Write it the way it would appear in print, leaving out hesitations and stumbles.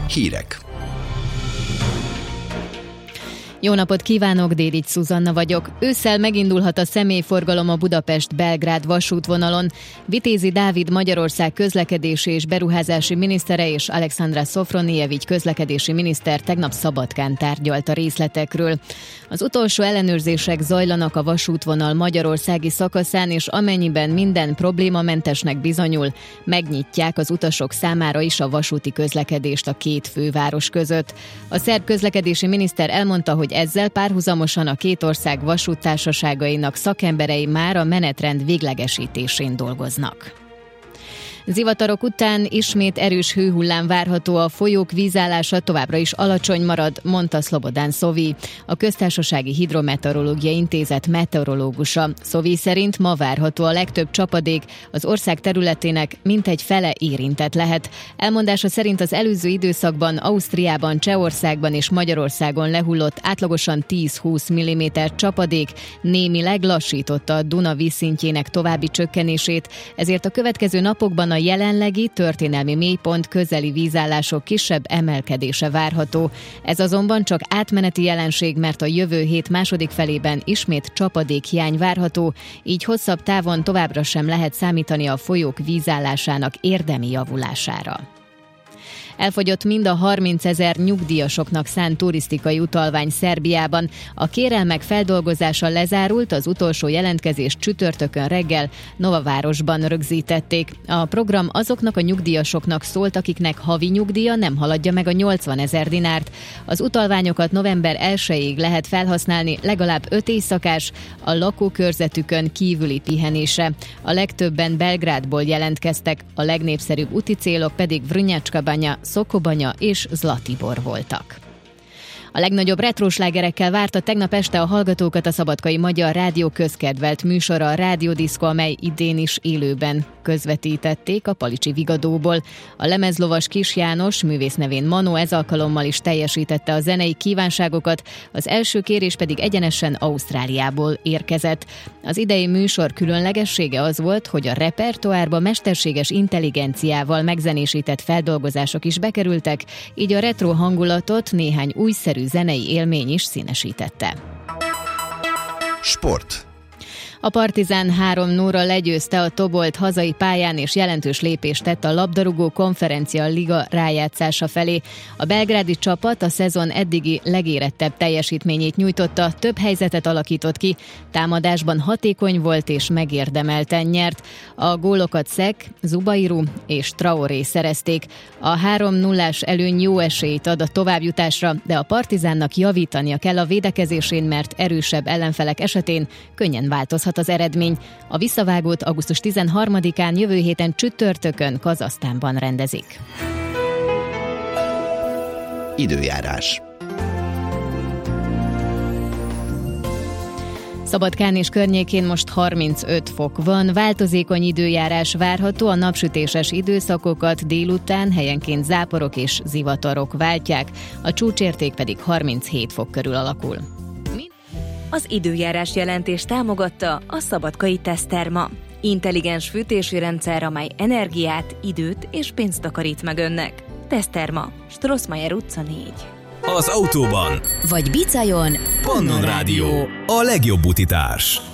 Hírek. Jó napot kívánok, Dédics Zuzanna vagyok. Ősszel megindulhat a személyforgalom a Budapest-Belgrád vasútvonalon. Vitézi Dávid Magyarország közlekedési és beruházási minisztere és Alexandra Szofronijevics közlekedési miniszter tegnap Szabadkán tárgyalt a részletekről. Az utolsó ellenőrzések zajlanak a vasútvonal magyarországi szakaszán, és amennyiben minden problémamentesnek bizonyul, megnyitják az utasok számára is a vasúti közlekedést a két főváros között. A szerb közlekedési miniszter elmondta, hogy ezzel párhuzamosan a két ország vasúttársaságainak szakemberei már a menetrend véglegesítésén dolgoznak. Zivatarok után ismét erős hőhullám várható, a folyók vízállása továbbra is alacsony marad, mondta Szlobodán Szovi, a Köztársasági Hidrometeorológiai Intézet meteorológusa. Szovi szerint ma várható a legtöbb csapadék, az ország területének mintegy fele érintett lehet. Elmondása szerint az előző időszakban Ausztriában, Csehországban és Magyarországon lehullott átlagosan 10-20 mm csapadék némileg lassította a Duna vízszintjének további csökkenését, ezért a következő napokban a jelenlegi történelmi mélypont közeli vízállások kisebb emelkedése várható. Ez azonban csak átmeneti jelenség, mert a jövő hét második felében ismét csapadékhiány várható, így hosszabb távon továbbra sem lehet számítani a folyók vízállásának érdemi javulására. Elfogyott mind a 30 000 nyugdíjasoknak szánt turisztikai utalvány Szerbiában. A kérelmek feldolgozása lezárult, az utolsó jelentkezés csütörtökön reggel Novavárosban rögzítették. A program azoknak a nyugdíjasoknak szólt, akiknek havi nyugdíja nem haladja meg a 80 000 dinárt. Az utalványokat november 1-ig lehet felhasználni legalább 5 éjszakás, a lakókörzetükön kívüli pihenésre. A legtöbben Belgrádból jelentkeztek, a legnépszerűbb úti célok pedig Vrnjačka Banja, Szokobanya és Zlatibor voltak. A legnagyobb retroslágerekkel várta tegnap este a hallgatókat a Szabadkai Magyar Rádió közkedvelt műsora, a Rádiódiszko, amely idén is élőben közvetítették a Palicsi Vigadóból. A lemezlovas Kis János, művész nevén Manó, ez alkalommal is teljesítette a zenei kívánságokat, az első kérés pedig egyenesen Ausztráliából érkezett. Az idei műsor különlegessége az volt, hogy a repertoárba mesterséges intelligenciával megzenésített feldolgozások is bekerültek, így a retro hangulatot néhány újszerű zenei élmény is színesítette. Sport. A Partizán 3-0-ra legyőzte a Tobolt hazai pályán, és jelentős lépést tett a labdarúgó konferencia liga rájátszása felé. A belgrádi csapat a szezon eddigi legérettebb teljesítményét nyújtotta, több helyzetet alakított ki, támadásban hatékony volt és megérdemelten nyert. A gólokat Szek, Zubairu és Traoré szerezték. A 3-0-ás előny jó esélyt ad a továbbjutásra, de a Partizánnak javítania kell a védekezésén, mert erősebb ellenfelek esetén könnyen változhat az eredmény. A visszavágót augusztus 13-án, jövő héten csütörtökön Kazahsztánban rendezik. Időjárás. Szabadkán és környékén most 35 fok van, változékony időjárás várható, a napsütéses időszakokat délután helyenként záporok és zivatarok váltják, a csúcsérték pedig 37 fok körül alakul. Az időjárás jelentés támogatta a Szabadkai Teszterma. Intelligens fűtési rendszer, amely energiát, időt és pénzt takarít meg önnek. Teszterma, Strossmayer utca 4. Az autóban vagy bicajon Pannon Rádió, a legjobb utitárs.